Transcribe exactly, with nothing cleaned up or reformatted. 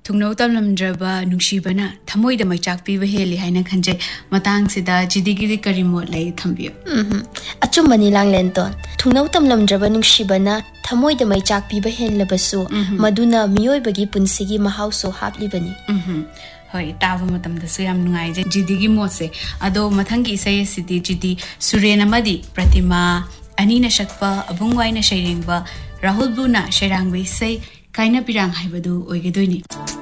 थुंगनौ तमलमद्रबा नुंसीबना थमोइदा मैचाक पीबा हेली हाइना खंजे मतांगसिदा जिदिगिरि करिमोट लै थंबियो उम अचुमबनी लांगलेंतोन थुंगनौ तमलमद्रबा नुंसीबना थमोइदा मैचाक पीबा हेलबसु मदुना मियोइबगी पुंसिगी महाउसो हापलिबनी होय ताबा मतमदसु याम नुंगाइजे जिदिगी मोसे अदो मथंगी इसै सिदी जिदी सुरेन अमदी प्रतिमा अनीना शकपा अबुंगवाइना शैरेंगबा राहुल बुना शैरांगबे इसै काइना पिरांग हाइबदु ओइगेदोइनी